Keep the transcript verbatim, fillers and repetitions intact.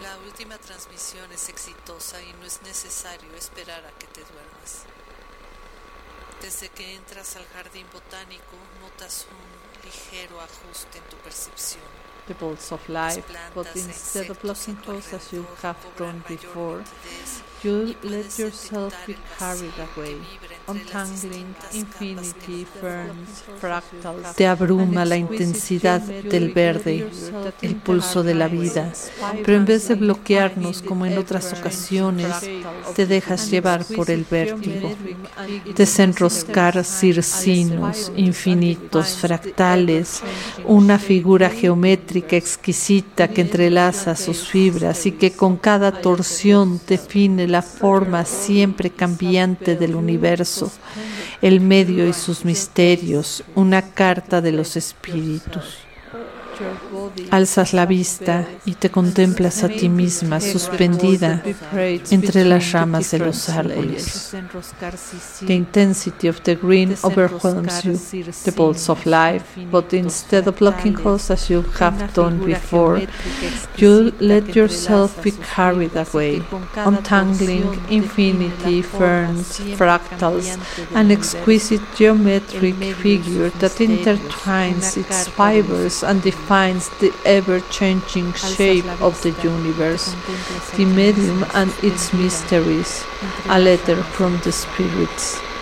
La última transmisión es exitosa y no es necesario esperar a que te duermas. Desde que entras al jardín botánico, notas un ligero ajuste en tu percepción. The bolts of life, but instead of looking close as you have done before, you let yourself be carried away, untangling infinity, ferns, fractals. Te abruma la intensidad del verde, el pulso de la vida, pero en vez de bloquearnos como en otras ocasiones, te dejas llevar por el vértigo, desenroscar circinos infinitos, fractales, una figura geométrica exquisita que entrelaza sus fibras y que con cada torsión define la forma siempre cambiante del universo, el medio y sus misterios, una carta de los espíritus. Alzas la vista y te contemplas a ti misma suspendida entre las ramas de los árboles. The intensity of the green overwhelms you, the bolts of life, but instead of looking close as you have done before, you let yourself be carried away, untangling infinity, ferns, fractals, an exquisite geometric figure that intertwines its fibers and defines the ever-changing shape of the universe, the medium and its mysteries, a letter from the spirits.